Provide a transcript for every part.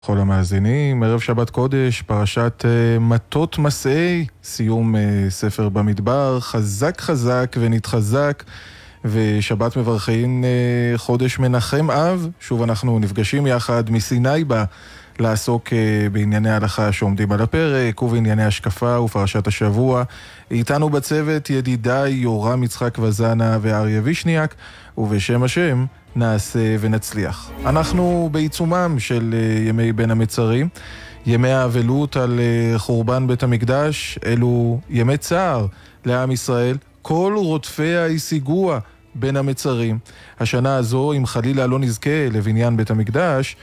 כל המאזינים, ערב שבת קודש, פרשת מטות מסעי, סיום ספר במדבר, חזק חזק ונתחזק, ושבת מברכים חודש מנחם אב. שוב אנחנו נפגשים יחד מסיני בה לעסוק בענייני ההלכה שעומדים על הפרק, ובענייני השקפה ופרשת השבוע. איתנו בצוות ידידיי יורם יצחק וזנה ואריה וישניאק, ובשם השם נעשה ונצליח. אנחנו בעיצומם של ימי בין המצרים, ימי האבלות על חורבן בית המקדש. אלו ימי צער לעם ישראל, כל רודפיה השיגוה בין המצרים. השנה הזו, אם חלילה לא נזכה לבניין בית המקדש,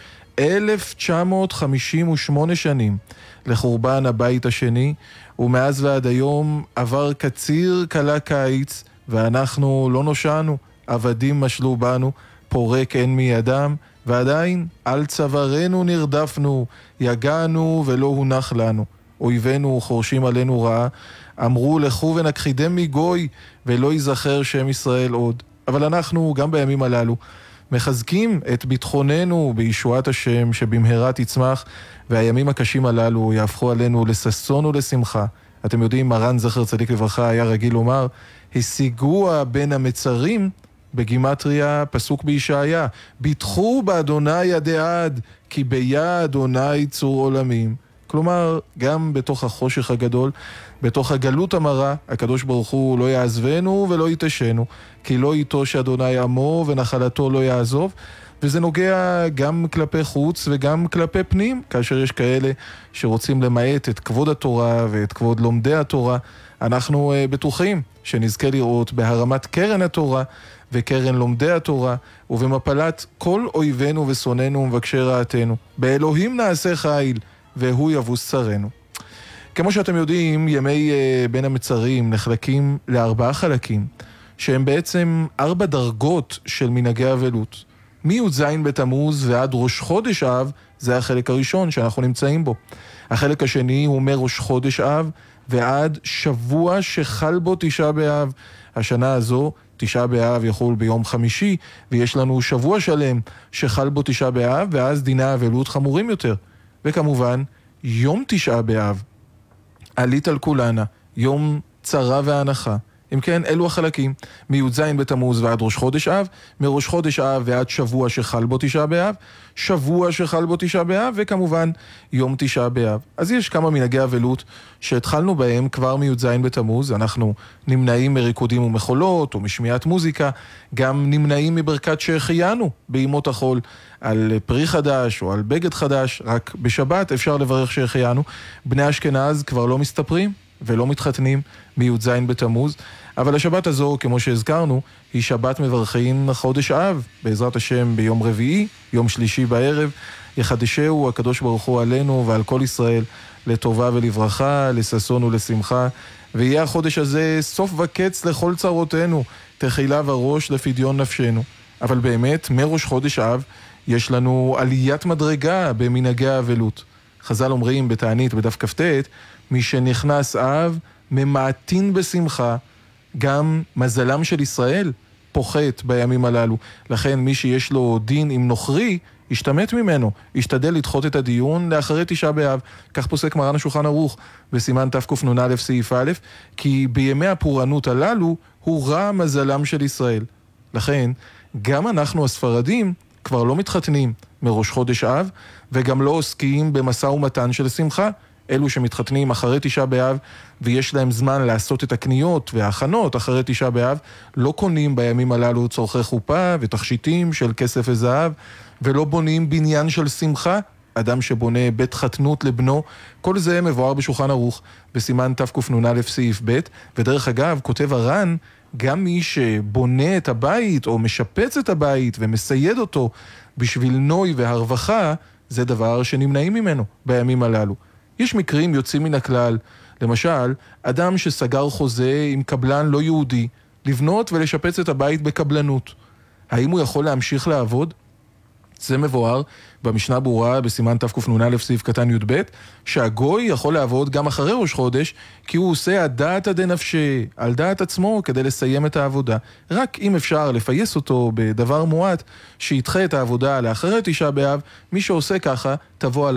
1958 שנים לחורבן הבית השני, ומאז ועד היום עבר קציר קלה קיץ, ואנחנו לא נושענו, עבדים משלו בנו, פורק אין מידם, ועדיין על צווארנו נרדפנו, יגענו ולא הונח לנו. אויבינו חורשים עלינו רעה, אמרו לכו ונכחידם מגוי, ולא ייזכר שם ישראל עוד. אבל אנחנו גם בימים הללו מחזקים את ביטחוננו בישועת השם שבמהרה תצמח, והימים הקשים הללו יהפכו עלינו לששון ולשמחה. אתם יודעים, מרן זכר צדיק לברכה היה רגיל לומר, השיגוה בין המצרים, בגימטריה פסוק בישעיה, ביטחו באדוני ידי עד, כי ביד אדוני צור עולמים. כלומר, גם בתוך החושך הגדול, בתוך הגלות המרה, הקדוש ברוך הוא לא יעזבנו ולא יתשנו, כי לא יתוש אדוני עמו ונחלתו לא יעזוב. וזה נוגע גם כלפי חוץ וגם כלפי פנים, כאשר יש כאלה שרוצים למעט את כבוד התורה ואת כבוד לומדי התורה. אנחנו בטוחים שנזכה לראות בהרמת קרן התורה וקרן לומדי התורה, ובמפלת כל אויבינו ושונאינו ומבקשי רעתנו. באלוהים נעשה חיל, והוא יבוס שרנו. כמו שאתם יודעים, ימי בין המצרים נחלקים ל4 חלקים, שהם בעצם 4 דרגות של מנהגי אבלות. מי"ז בתמוז ועד ראש חודש אב, זה החלק הראשון שאנחנו נמצאים בו. החלק השני הוא מראש חודש אב ועד שבוע שחל בו תשעה באב. השנה הזו תשעה באב יחול ביום חמישי, ויש לנו שבוע שלם שחל בו תשעה באב, ואז דיני האבלות חמורים יותר. וכמובן, יום תשעה באב, עלית על כולנה, יום צרה והנחה. אם כן, אלו החלקים, מי"ז בתמוז ועד ראש חודש אב, מראש חודש אב ועד שבוע שחל בו תשעה באב, שבוע שחל בו תשעה באב, וכמובן יום תשעה באב. אז יש כמה מנהגי אבלות שהתחלנו בהם כבר מי"ז בתמוז. אנחנו נמנעים מריקודים ומחולות או משמיעת מוזיקה, גם נמנעים מברכת שהחיינו בימות החול על פרי חדש או על בגד חדש. רק בשבת אפשר לברך שהחיינו. בני אשכנז כבר לא מסתפרים ולא מתחתנים מי"ז בתמוז, אבל השבת הזו, כמו שהזכרנו, היא שבת מברכים חודש אב, בעזרת השם ביום רביעי, יום שלישי בערב, יחדשהו הקדוש ברוך הוא עלינו ועל כל ישראל לטובה ולברכה, לששון ולשמחה, ויהיה החודש הזה סוף וקץ לכל צרותינו, תחילה וראש לפדיון נפשנו. אבל באמת, מראש חודש אב, יש לנו עליית מדרגה במנהגי האבלות. חז"ל אומרים בתענית בדף כ"ט, מי שנכנס אב ממעטין בשמחה, גם מזלם של ישראל פוחת בימים הללו. לכן מי שיש לו דין עם נוכרי, ישתמט ממנו, ישתדל לדחות את הדיון לאחרי תשעה באב. כך פוסק מרן השולחן ערוך בסימן תקנ"א סעיף א', כי בימי הפורענות הללו הוא רע מזלם של ישראל. לכן גם אנחנו הספרדים כבר לא מתחתנים מראש חודש אב, וגם לא עוסקים במשא ומתן של שמחה. אלו שמתחתנים אחרי תשעה באב ויש להם זמן לעשות את הקניות וההכנות אחרי תשעה באב, לא קונים בימים הללו צורכי חופה ותכשיטים של כסף וזהב, ולא בונים בניין של שמחה. אדם שבונה בית חתנות לבנו, כל זה מבואר בשולחן ערוך בסימן תקנ"א סעיף ב'. ודרך אגב, כותב הר"ן, גם מי שבונה את הבית או משפץ את הבית ומסייד אותו בשביל נוי והרווחה, זה דבר שנמנעים ממנו בימים הללו. יש מקרים יוצאים מן הכלל, למשל, אדם שסגר חוזה עם קבלן לא יהודי, לבנות ולשפץ את הבית בקבלנות. האם הוא יכול להמשיך לעבוד? זה מבואר במשנה ברורה בסימן תקנ"א סעיף קטן י"ב, שהגוי יכול לעבוד גם אחרי ראש חודש, כי הוא עושה הדעת דנפשי, על דעת עצמו כדי לסיים את העבודה. רק אם אפשר לפייס אותו בדבר מועט, שידחה את העבודה לאחרי תשעה באב, מי שעושה ככה תבוא על